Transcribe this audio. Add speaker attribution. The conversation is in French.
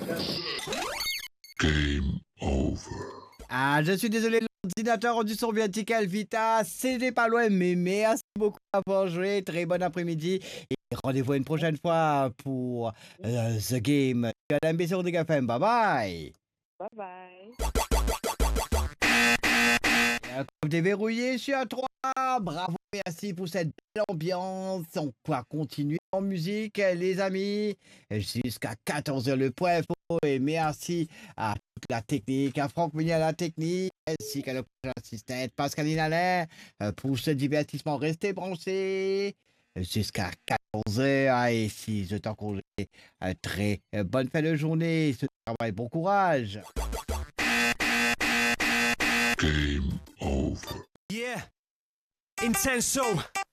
Speaker 1: Game over.
Speaker 2: Ah, je suis désolé, l'ordinateur du soviétique Elvita, c'était pas loin, mais merci beaucoup d'avoir joué. Très bon après-midi. Et rendez-vous une prochaine fois pour The Game. Tu as l'ambition de GFM. Bye bye.
Speaker 3: Bye bye.
Speaker 2: Comme déverrouillé, je suis à 3. Bravo, merci pour cette belle ambiance. On va continuer en musique, les amis, jusqu'à 14h le point faux. Et merci à toute la technique, à Franck Meunier à la technique, ainsi qu'à notre assistante Pascaline Alain pour ce divertissement. Restez branchés jusqu'à 14h. Et si je t'encourage, très bonne fin de journée. Ce travail, bon courage.
Speaker 1: Game over.
Speaker 4: Yeah, Intenso.